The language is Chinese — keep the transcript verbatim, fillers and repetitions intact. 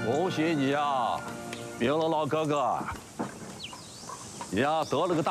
恭喜你呀，冰冷老哥哥，你呀得了个大